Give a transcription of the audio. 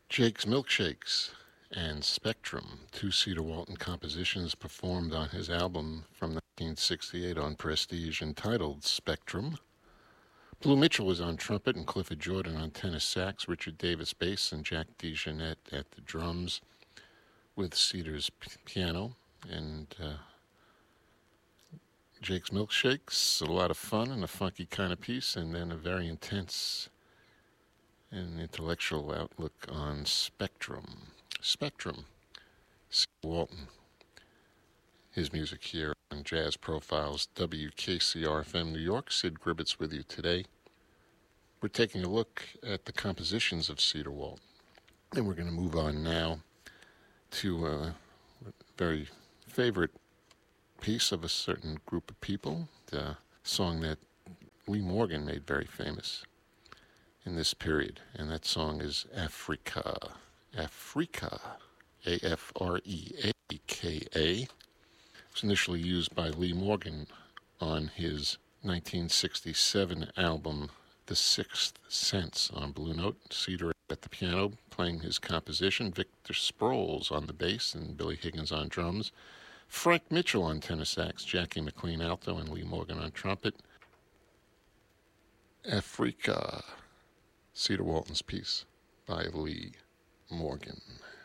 Jake's Milkshakes and Spectrum, two Cedar Walton compositions performed on his album from 1968 on Prestige entitled Spectrum. Blue Mitchell was on trumpet and Clifford Jordan on tenor sax, Richard Davis bass, and Jack DeJohnette at the drums with Cedar's piano. And Jake's Milkshakes, a lot of fun and a funky kind of piece, and then a very intense and intellectual outlook on Spectrum. Spectrum, Cedar Walton. His music here on Jazz Profiles, WKCR-FM New York. Sid Gribbets with you today. We're taking a look at the compositions of Cedar Walton. And we're going to move on now to a very favorite piece of a certain group of people, the song that Lee Morgan made very famous in this period. And that song is Africa. Africa. A-F-R-E-A-K-A. It was initially used by Lee Morgan on his 1967 album, The Sixth Sense, on Blue Note. Cedar at the piano playing his composition, Victor Sproles on the bass, and Billy Higgins on drums. Frank Mitchell on tenor sax, Jackie McLean alto, and Lee Morgan on trumpet. Africa, Cedar Walton's piece by Lee Morgan.